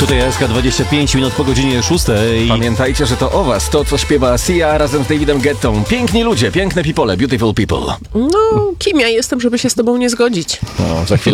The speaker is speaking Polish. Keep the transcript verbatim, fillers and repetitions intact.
Tutaj S K dwadzieścia pięć minut po godzinie szóstej. Pamiętajcie, że to o was, to co śpiewa Sia razem z Davidem Guettą. Piękni ludzie, piękne people, beautiful people. No, kim ja jestem, żeby się z tobą nie zgodzić? No, za chwilę